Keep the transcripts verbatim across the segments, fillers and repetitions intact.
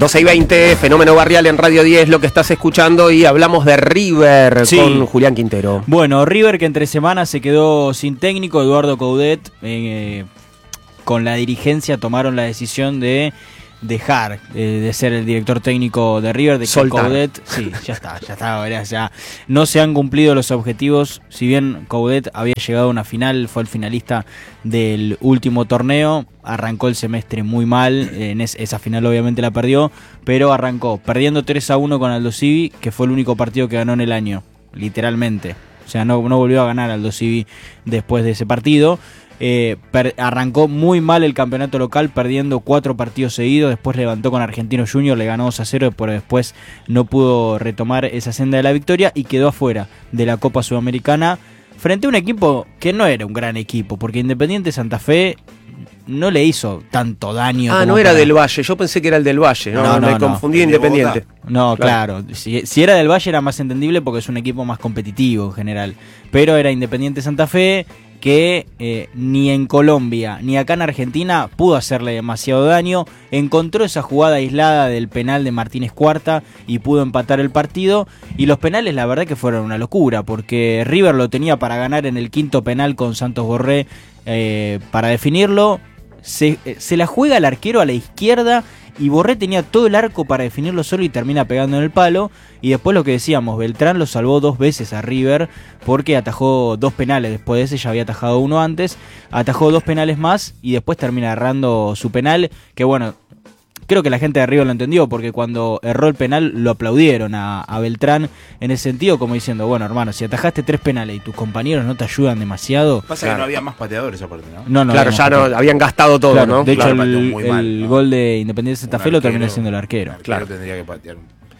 doce y veinte, Fenómeno Barrial en Radio diez, lo que estás escuchando, y hablamos de River sí. con Julián Quintero. Bueno, River que entre semanas se quedó sin técnico, Eduardo Coudet, eh, con la dirigencia tomaron la decisión de dejar eh, de ser el director técnico de River, de que Coudet, sí, ya está, ya está, ¿verdad? Ya no se han cumplido los objetivos. Si bien Coudet había llegado a una final, fue el finalista del último torneo, arrancó el semestre muy mal, en es, esa final obviamente la perdió, pero arrancó perdiendo tres a uno con Aldosivi, que fue el único partido que ganó en el año, literalmente. O sea, no, no volvió a ganar Aldosivi después de ese partido. Eh, per, arrancó muy mal el campeonato local, perdiendo cuatro partidos seguidos. Después levantó con Argentino Junior, le ganó dos a cero, pero después no pudo retomar esa senda de la victoria y quedó afuera de la Copa Sudamericana frente a un equipo que no era un gran equipo, porque Independiente Santa Fe no le hizo tanto daño. Ah, no era para... del Valle, yo pensé que era el del Valle, no, no, no me no, confundí no. Independiente. No, claro, claro. Si, si era del Valle era más entendible porque es un equipo más competitivo en general, pero era Independiente Santa Fe, que eh, ni en Colombia ni acá en Argentina pudo hacerle demasiado daño. Encontró esa jugada aislada del penal de Martínez Cuarta y pudo empatar el partido. Y los penales la verdad que fueron una locura, porque River lo tenía para ganar en el quinto penal con Santos Borré eh, para definirlo. Se, eh, se la juega el arquero a la izquierda y Borré tenía todo el arco para definirlo solo y termina pegando en el palo. Y después lo que decíamos, Beltrán lo salvó dos veces a River porque atajó dos penales. Después de ese ya había atajado uno antes, atajó dos penales más y después termina errando su penal, que bueno, creo que la gente de River lo entendió, porque cuando erró el penal lo aplaudieron a, a Beltrán en ese sentido, como diciendo, bueno hermano, si atajaste tres penales y tus compañeros no te ayudan demasiado. Pasa claro. que no había más pateadores aparte, ¿no? No, no claro, ya no, habían gastado todo, claro, ¿no? De claro, hecho, el, muy el mal, ¿no? gol de Independiente Santa Fe lo terminó siendo el arquero. El arquero claro. tendría que patear.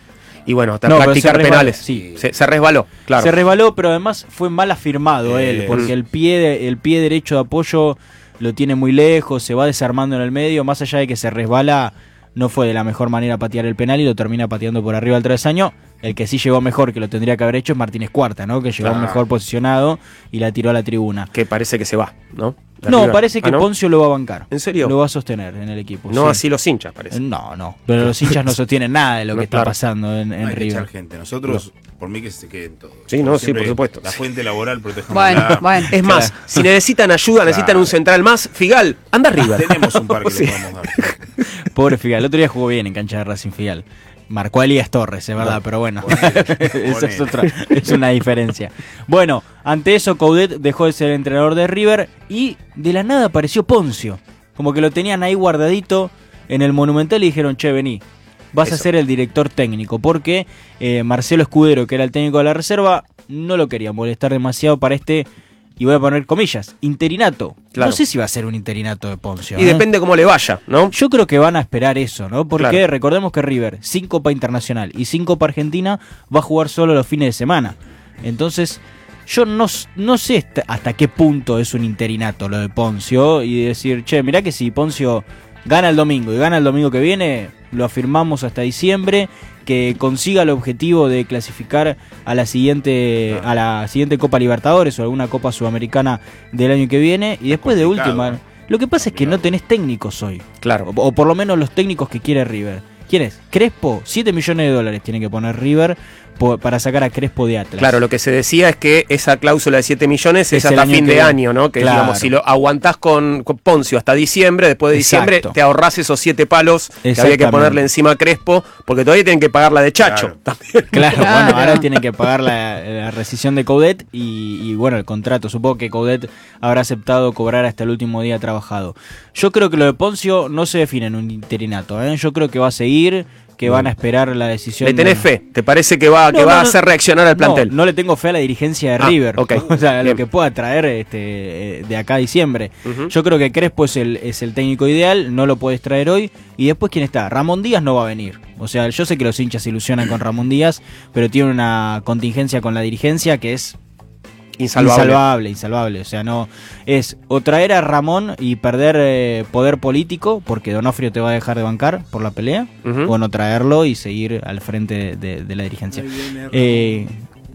Y bueno, hasta no, practicar penales. Sí. Se, se resbaló, claro. Se resbaló, pero además fue mal afirmado eh, él, porque el pie, de, el pie derecho de apoyo lo tiene muy lejos, se va desarmando en el medio, más allá de que se resbala, no fue de la mejor manera patear el penal y lo termina pateando por arriba del travesaño. El que sí llegó mejor, que lo tendría que haber hecho, es Martínez Cuarta, ¿no? Que llegó claro. mejor posicionado y la tiró a la tribuna. Que parece que se va, ¿no? De no, River. parece que ¿Ah, no? Poncio lo va a bancar. ¿En serio? Lo va a sostener en el equipo. No sí. así los hinchas, parece. No, no. Pero los hinchas no sostienen nada de lo no, que claro. está pasando en, en no hay River. que echar gente. Nosotros, no. por mí que se queden todos. Sí, no, sí, por supuesto. La fuente laboral protege. Bueno, bueno. Es más, claro. si necesitan ayuda, claro. necesitan un central más, Figal, anda arriba. Tenemos un par que sí. le podemos dar. Pobre Figal, el otro día jugó bien en cancha de Racing Figal. Marcó a Elías Torres, es verdad, no, pero bueno, eso es, otra, es una diferencia. Bueno, ante eso Coudet dejó de ser entrenador de River y de la nada apareció Poncio. Como que lo tenían ahí guardadito en el Monumental y dijeron, che, vení, vas eso. a ser el director técnico, porque eh, Marcelo Escudero, que era el técnico de la reserva, no lo quería molestar demasiado para este, y voy a poner comillas, interinato. Claro. No sé si va a ser un interinato de Poncio. Y ¿eh? depende cómo le vaya, ¿no? Yo creo que van a esperar eso, ¿no? Porque claro. recordemos que River, sin Copa Internacional y sin Copa Argentina, va a jugar solo los fines de semana. Entonces, yo no, no sé hasta qué punto es un interinato lo de Poncio, y decir, che, mirá que si Poncio gana el domingo y gana el domingo que viene, lo afirmamos hasta diciembre, que consiga el objetivo de clasificar a la siguiente a la siguiente Copa Libertadores o alguna Copa Sudamericana del año que viene, y después de última, lo que pasa es que no tenés técnicos hoy, claro, o, o por lo menos los técnicos que quiere River. ¿Quién es? Crespo, siete millones de dólares tiene que poner River por, para sacar a Crespo de Atlas. Claro, lo que se decía es que esa cláusula de siete millones es, es hasta fin de año, ¿no? Que claro. digamos, si lo aguantás con, con Poncio hasta diciembre, después de Exacto. diciembre te ahorrás esos siete palos que había que ponerle encima a Crespo, porque todavía tienen que pagar la de Chacho. Claro, claro, claro. Bueno, ahora tienen que pagar la, la rescisión de Coudet y, y bueno, el contrato. Supongo que Coudet habrá aceptado cobrar hasta el último día trabajado. Yo creo que lo de Poncio no se define en un interinato, ¿eh? Yo creo que va a seguir, que van a esperar la decisión. ¿Le tenés de... fe? ¿Te parece que va, no, que va no, a hacer reaccionar al plantel? No, no le tengo fe a la dirigencia de ah, River. Okay. O sea, Bien. lo que pueda traer este, de acá a diciembre. Uh-huh. Yo creo que Crespo es el, es el técnico ideal, no lo puedes traer hoy. Y después, ¿quién está? Ramón Díaz no va a venir. O sea, yo sé que los hinchas se ilusionan con Ramón Díaz, pero tiene una contingencia con la dirigencia que es Insalvable. insalvable, insalvable, o sea, no es o traer a Ramón y perder eh, poder político, porque Donofrio te va a dejar de bancar por la pelea, uh-huh. o no traerlo y seguir al frente de, de, de la dirigencia. Eh,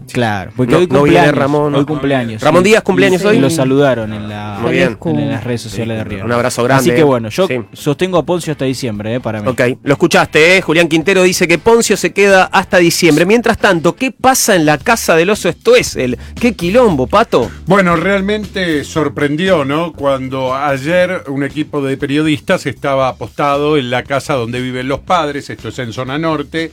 Claro, porque no, hoy no viene cumpleaños. Ramón. Hoy cumpleaños. Ramón sí. Díaz cumpleaños y, hoy. Y lo saludaron en, la, Muy bien. en las redes sociales de River. Un abrazo grande. Así que bueno, yo sí. sostengo a Poncio hasta diciembre, eh, para mí. Ok, lo escuchaste, ¿eh? Julián Quintero dice que Poncio se queda hasta diciembre. Mientras tanto, ¿qué pasa en la casa del oso Stoessel? ¿Qué quilombo, Pato? Bueno, realmente sorprendió, ¿no? Cuando ayer un equipo de periodistas estaba apostado en la casa donde viven los padres, esto es en zona norte,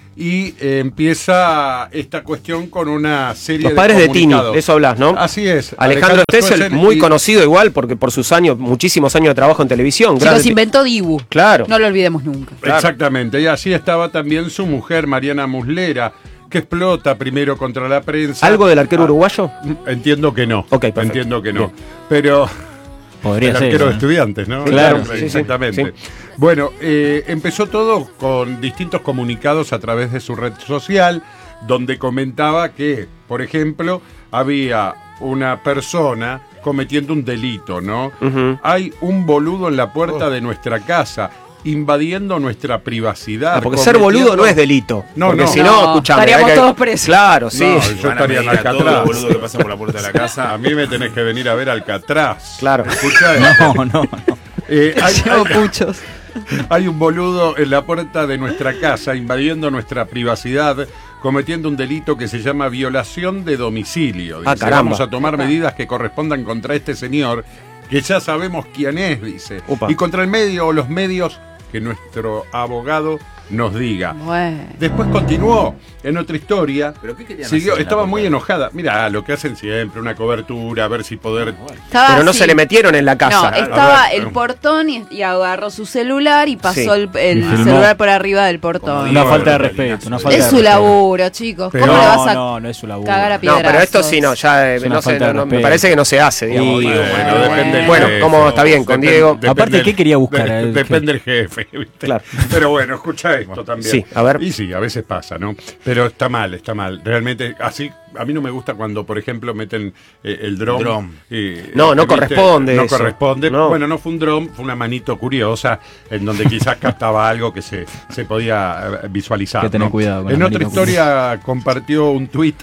y eh, empieza esta cuestión con una serie Los de padres de Tini, comunicados. de eso hablas, ¿no? Así es. Alejandro Stoessel, muy y- conocido igual, porque por sus años, muchísimos años de trabajo en televisión. Chicos, Grande- inventó Dibu. Claro. No lo olvidemos nunca. Claro. Exactamente, y así estaba también su mujer, Mariana Muslera, que explota primero contra la prensa. ¿Algo del arquero Ah, uruguayo? Entiendo que no. Ok, perfecto. Entiendo que no. Bien. Pero Podría el ser. arquero ¿no? de Estudiantes, ¿no? Claro, Sí, sí, sí, exactamente. sí. Bueno, eh, empezó todo con distintos comunicados a través de su red social, donde comentaba que, por ejemplo, había una persona cometiendo un delito, ¿no? Ujú. Hay un boludo en la puerta de nuestra casa, invadiendo nuestra privacidad. Ah, porque ser boludo no es delito. No, porque no. si no, No, escuchame, estaríamos hay que- todos presos. Claro, sí. No, yo Van a estaría en medir a todos los Alcatraz. boludos que pasan por la puerta de la casa. A mí me tenés que venir a ver Alcatraz. Claro. Escuchá, No, no, no. eh, hay, Llevo hay- puchos. hay un boludo en la puerta de nuestra casa invadiendo nuestra privacidad, cometiendo un delito que se llama violación de domicilio. Ah, Dice, caramba. vamos a tomar medidas que correspondan contra este señor, que ya sabemos quién es, dice. Upa. Y contra el medio o los medios que nuestro abogado nos diga. Bueno. Después continuó en otra historia. ¿Pero qué querían Siguió, hacer en la estaba puerta? muy enojada. Mira, lo que hacen siempre, una cobertura, a ver si poder. Estaba Pero no así. se le metieron en la No, casa. estaba A ver, el no. portón y, y agarró su celular y pasó Sí. el, el Y filmó. celular por arriba del portón. Una No, falta de no, respeto. Una es falta Es de su respeto. laburo, chicos. Pero- ¿Cómo le No, vas a no, no es su laburo. cagar a No, piedrazos? pero esto sí no, ya eh, Es una no sé, falta de no, no, me respeto. parece que no se hace, digamos. Y- Digo, Bueno, bueno, depende del bueno, jefe, como está bien, con depende- Diego. depende Aparte, ¿qué quería buscar? de- El depende del jefe, ¿viste? Claro. Pero bueno, escucha esto también. Sí, a ver. Y sí, a veces pasa, ¿no? Pero está mal, está mal. Realmente, así, a mí no me gusta cuando, por ejemplo, meten eh, el dron. Dron. y, No, no ¿viste? corresponde No eso. corresponde. No. Bueno, no fue un dron, fue una manito curiosa en donde quizás captaba algo que se, se podía eh, visualizar. Hay que tener ¿no? cuidado con En las otra manitos historia compartió un tuit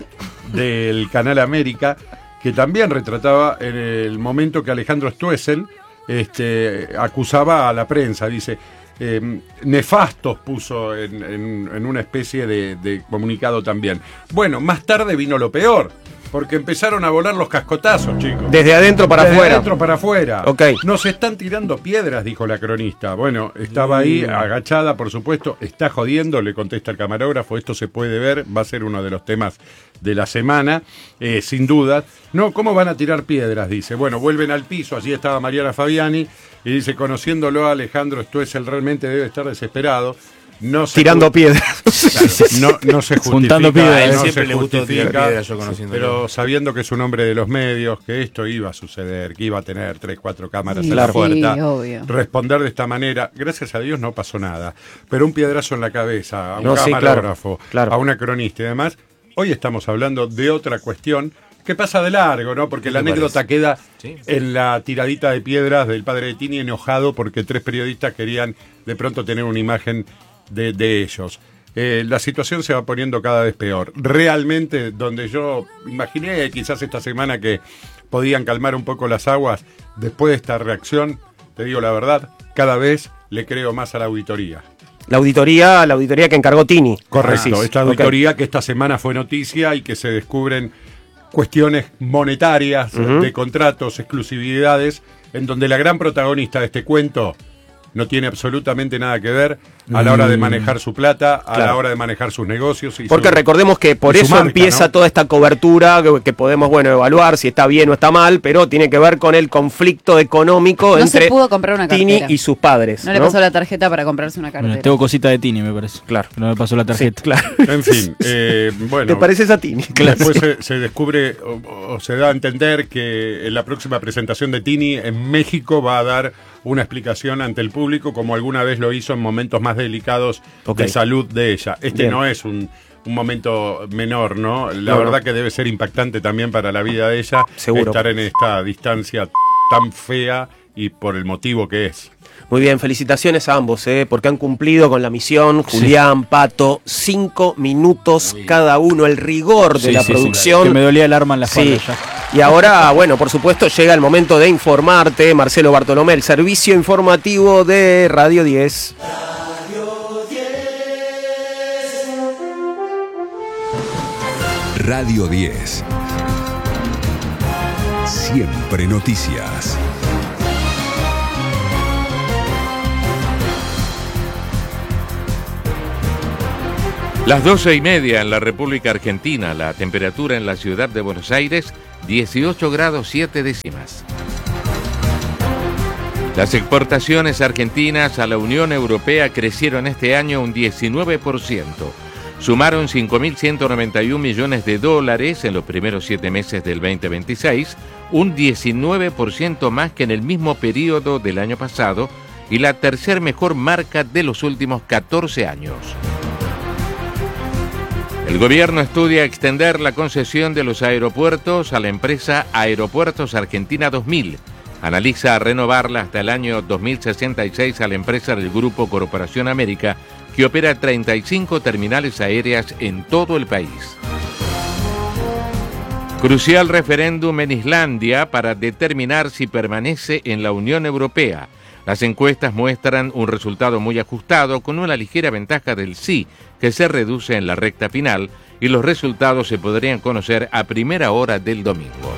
del Canal América que también retrataba en el momento que Alejandro Stoessel este, acusaba a la prensa, dice, eh, nefastos puso en, en- en una especie de, de comunicado también. Bueno, más tarde vino lo peor, porque empezaron a volar los cascotazos, chicos. Desde adentro para Desde afuera. adentro para afuera. Ok. Nos están tirando piedras, dijo la cronista. Bueno, estaba ahí agachada, por supuesto. Está jodiendo, le contesta el camarógrafo. Esto se puede ver, va a ser uno de los temas de la semana, eh, sin duda. No, ¿cómo van a tirar piedras? Dice. Bueno, vuelven al piso. Allí estaba Mariana Fabiani. Y dice, conociéndolo a Alejandro Stoessel, realmente debe estar desesperado. No se Tirando ju- piedras. no, no se justifica. Juntando piedras. A él no siempre se le gustó tirar justifica, piedras, yo conociéndolo. pero sabiendo que es un hombre de los medios, que esto iba a suceder, que iba a tener tres, cuatro cámaras Sí, en la sí, puerta, obvio. responder de esta manera, gracias a Dios no pasó nada, pero un piedrazo en la cabeza, a un No, sí, camarógrafo, claro, claro. a una cronista y demás. Hoy estamos hablando de otra cuestión que pasa de largo, ¿no? Porque ¿Qué la te anécdota parece? queda Sí. en la tiradita de piedras del padre de Tini, enojado porque tres periodistas querían de pronto tener una imagen de, de ellos. Eh, la situación se va poniendo cada vez peor. Realmente, donde yo imaginé quizás esta semana que podían calmar un poco las aguas, después de esta reacción, te digo la verdad, cada vez le creo más a la auditoría. La auditoría, la auditoría que encargó Tini. Correcto, Decís. esta Ok. auditoría que esta semana fue noticia y que se descubren cuestiones monetarias, Ujú. de contratos, exclusividades, en donde la gran protagonista de este cuento no tiene absolutamente nada que ver a la hora de manejar su plata, a Claro. la hora de manejar sus negocios. Y Porque su- recordemos que por y su eso marca, empieza ¿no? toda esta cobertura que, que podemos, bueno, evaluar si está bien o está mal, pero tiene que ver con el conflicto económico No se entre pudo comprar una Tini cartera. y sus padres. No le pasó la tarjeta para comprarse una cartera. Bueno, tengo cosita de Tini, me parece. Claro. No me pasó la Sí, tarjeta. claro. En fin, eh, bueno. ¿Te pareces a Tini? Después se, se descubre o, o se da a entender que en la próxima presentación de Tini en México va a dar una explicación ante el público, como alguna vez lo hizo en momentos más delicados Ok. de salud de ella. Este Bien. no es un, un momento menor, ¿no? La No, verdad no. que debe ser impactante también para la vida de ella Seguro. estar en esta distancia tan fea y por el motivo que es. Muy bien, felicitaciones a ambos, ¿eh? Porque han cumplido con la misión. Julián, Pato, cinco minutos cada uno, el rigor de Sí, la sí, producción. sí, que me dolía el arma en la espalda Sí. ya. Y ahora, bueno, por supuesto, llega el momento de informarte. Marcelo Bartolomé, el servicio informativo de Radio diez. Radio diez. Siempre noticias. Las doce y media en la República Argentina, la temperatura en la ciudad de Buenos Aires, dieciocho grados siete décimas. Las exportaciones argentinas a la Unión Europea crecieron este año un diecinueve por ciento. Sumaron cinco mil ciento noventa y un millones de dólares en los primeros siete meses del veinte veintiséis, un diecinueve por ciento más que en el mismo periodo del año pasado y la tercer mejor marca de los últimos catorce años. El gobierno estudia extender la concesión de los aeropuertos a la empresa Aeropuertos Argentina dos mil. Analiza renovarla hasta el año dos mil sesenta y seis a la empresa del Grupo Corporación América, que opera treinta y cinco terminales aéreas en todo el país. Crucial referéndum en Islandia para determinar si permanece en la Unión Europea. Las encuestas muestran un resultado muy ajustado, con una ligera ventaja del sí, que se reduce en la recta final, y los resultados se podrían conocer a primera hora del domingo.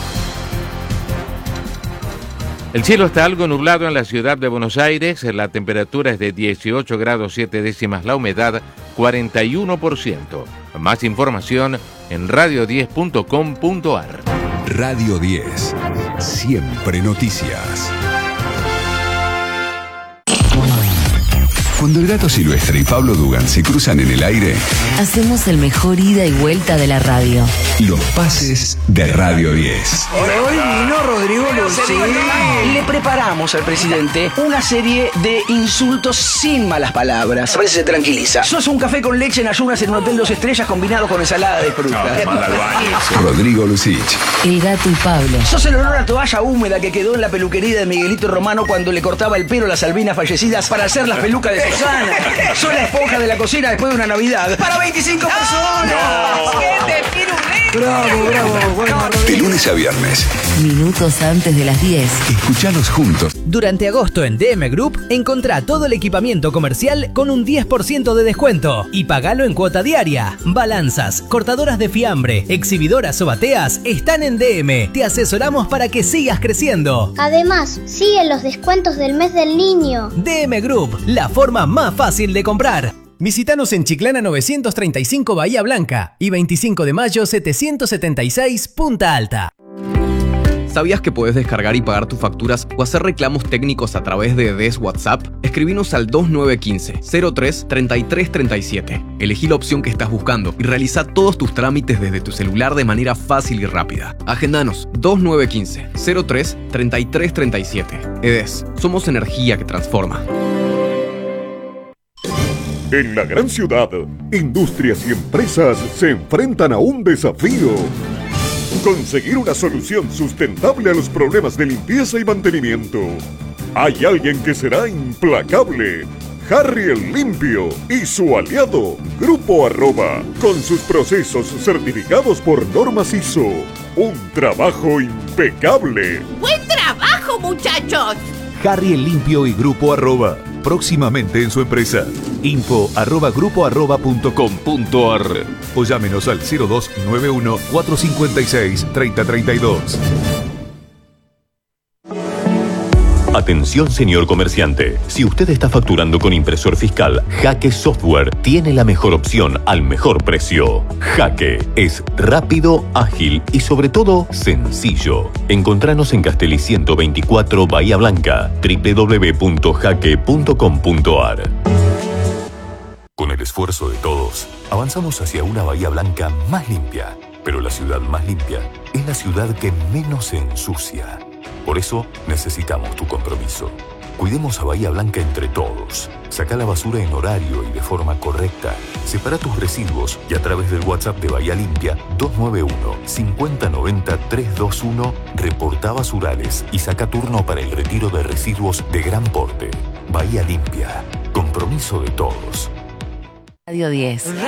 El cielo está algo nublado en la ciudad de Buenos Aires, la temperatura es de dieciocho grados siete décimas, la humedad cuarenta y uno por ciento. Más información en radio diez punto com punto ar. Radio diez. Siempre noticias. Cuando el Gato Silvestre y Pablo Dugan se cruzan en el aire, hacemos el mejor ida y vuelta de la radio. los pases de Radio diez. Hoy vino Rodrigo Lucci. Le preparamos al presidente una serie de insultos sin malas palabras. A ver si se tranquiliza. Sos un café con leche en ayunas en un hotel dos estrellas combinado con ensalada de fruta. Rodrigo Lucich. El Gato y Pablo. Sos el olor a toalla húmeda que quedó en la peluquería de Miguelito Romano cuando le cortaba el pelo a las albinas fallecidas para hacer las pelucas de Susana. Sos la esponja de la cocina después de una Navidad. ¡Para veinticinco personas! Bravo, bravo. Bueno, De lunes a viernes. Minutos antes de las diez. Escuchanos juntos. Durante agosto en D M Group, encontrá todo el equipamiento comercial con un diez por ciento de descuento y pagalo en cuota diaria. Balanzas, cortadoras de fiambre, exhibidoras o bateas están en D M. Te asesoramos para que sigas creciendo. Además, siguen los descuentos del mes del niño. D M Group, la forma más fácil de comprar. Visítanos en Chiclana novecientos treinta y cinco Bahía Blanca y veinticinco de mayo setecientos setenta y seis Punta Alta. ¿Sabías que podés descargar y pagar tus facturas o hacer reclamos técnicos a través de D E S WhatsApp? Escribinos al dos nueve uno cinco, cero tres, treinta y tres treinta y siete. Elegí la opción que estás buscando y realiza todos tus trámites desde tu celular de manera fácil y rápida. Agendanos dos nueve uno cinco, cero tres, treinta y tres treinta y siete. E D E S, somos energía que transforma. En la gran ciudad, industrias y empresas se enfrentan a un desafío. Conseguir una solución sustentable a los problemas de limpieza y mantenimiento. Hay alguien que será implacable. Harry el Limpio y su aliado, Grupo Arroba, con sus procesos certificados por normas I S O. Un trabajo impecable. ¡Buen trabajo, muchachos! Harry el Limpio y Grupo Arroba, próximamente en su empresa. Info arroba grupo arroba punto com punto ar o llámenos al cero dos nueve uno, cuatro cinco seis, tres cero tres dos. Atención, señor comerciante. Si usted está facturando con impresor fiscal, Jaque Software tiene la mejor opción al mejor precio. Jaque es rápido, ágil y sobre todo sencillo. Encontranos en Castelli ciento veinticuatro Bahía Blanca, doble u doble u doble u punto jaque punto com punto ar. Con el esfuerzo de todos, avanzamos hacia una Bahía Blanca más limpia. Pero la ciudad más limpia es la ciudad que menos se ensucia. Por eso necesitamos tu compromiso. Cuidemos a Bahía Blanca entre todos. Saca la basura en horario y de forma correcta. Separa tus residuos y a través del WhatsApp de Bahía Limpia dos nueve uno, cinco cero nueve cero, tres dos uno reporta basurales y saca turno para el retiro de residuos de gran porte. Bahía Limpia. Compromiso de todos. Radio diez.